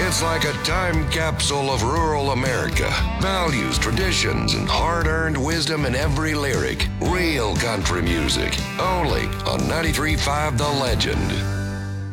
It's like a time capsule of rural America. Values, traditions, and hard-earned wisdom in every lyric. Real country music. Only on 93.5 The Legend.